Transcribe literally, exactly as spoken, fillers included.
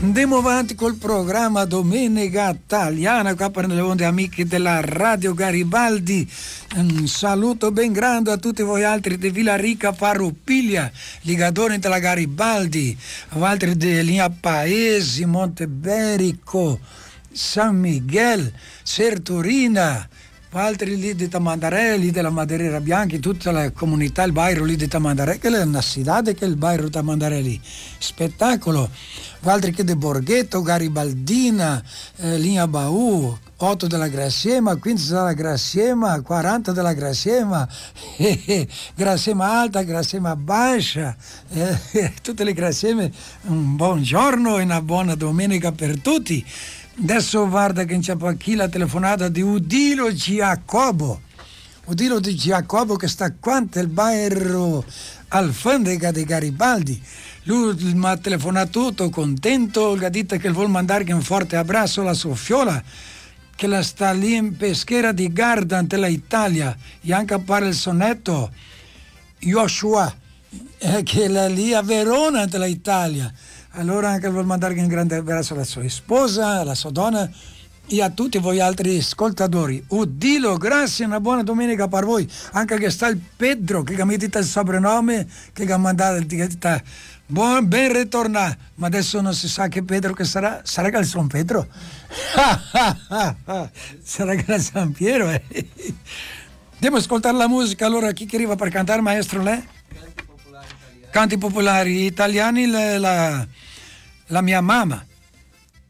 Andiamo avanti col programma Domenica Italiana qua per le onde amiche della Radio Garibaldi. Un saluto ben grande a tutti voi altri di Villarica Farroupiglia, ligadori della Garibaldi, altri di Linea Paesi, Monteberico, San Miguel, Serturina, altri lì di Tamandarelli, della Maderera Bianchi, tutta la comunità, il bairro lì di Tamandarelli, che è una città che è il bairro Tamandarelli, spettacolo, altri che di Borghetto, Garibaldina, eh, Linea Baù, otto della Graziema, quindici della Graziema, quaranta della Graziema, eh, eh, Graziema Alta, Graziema Bassa, eh, eh, tutte le Grazieme, un buon giorno e una buona domenica per tutti. Adesso guarda che c'è qui la telefonata di Udilo Giacobo. Udilo di Giacobo che sta qua nel bairro Alfandega di Garibaldi. Lui mi ha telefonato tutto contento, gli ha detto che vuol mandare un forte abbraccio alla sua fiola, che la sta lì in peschera di Garda nella Italia. E anche parla il sonetto Joshua, eh, che è lì a Verona nella Italia. Allora anche vuol mandare un grande abbraccio alla sua sposa, alla sua donna e a tutti voi altri ascoltatori. Udilo, grazie, una buona domenica per voi. Anche che sta il Pedro, che mi dite il soprannome, che mi ha mandato il etichetta. Buon, ben ritornato. Ma adesso non si sa che Pedro che sarà. Sarà che è il San Pedro? Sarà che è il San Piero? Eh? Andiamo ad ascoltare la musica. Allora, chi che arriva per cantare, maestro, lei? Canti popolari italiani, la, la, la mia mamma.